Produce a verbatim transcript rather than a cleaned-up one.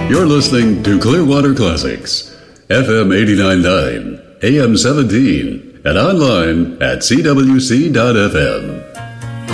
You're listening to Clearwater Classics, F M eighty-nine point nine, A M seventeen, and online at C W C dot F M.